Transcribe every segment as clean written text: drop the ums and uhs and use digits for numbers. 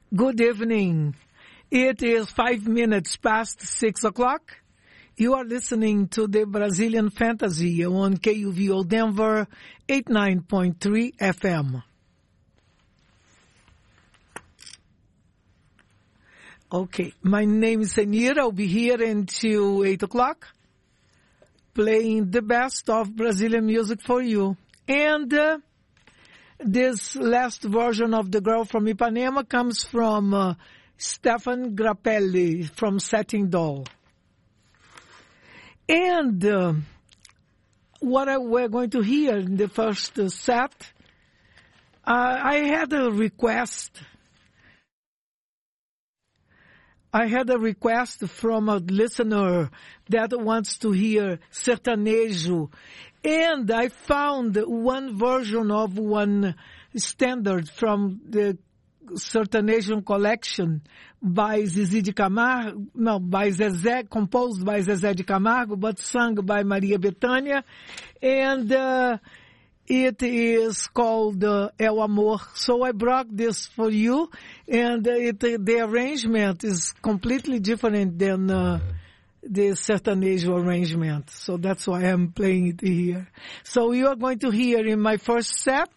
Good evening. It is 5 minutes past 6 o'clock. You are listening to the Brazilian Fantasy on KUVO Denver 89.3 FM. Okay, my name is Senir. I'll be here until 8 o'clock playing the best of Brazilian music for you. And this last version of The Girl from Ipanema comes from Stefan Grappelli from Setting Doll. And what we're going to hear in the first set, I had a request. I had a request from a listener that wants to hear sertanejo. And I found one version of one standard from the sertanejo collection by Zezé de Camargo, by Zezé, composed by Zezé de Camargo, but sung by Maria Bethânia. And it is called É o Amor. So I brought this for you, and the arrangement is completely different than the sertanejo arrangement. So that's why I'm playing it here. So you are going to hear in my first set,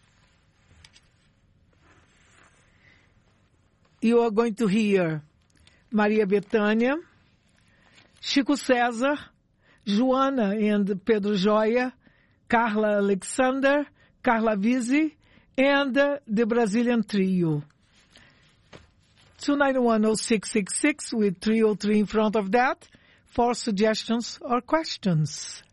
you are going to hear Maria Bethânia, Chico César, Joana and Pedro Joia, Carla Alexander, Carla Visi, and the Brazilian Trio. 2910666 with 303 in front of that for suggestions or questions.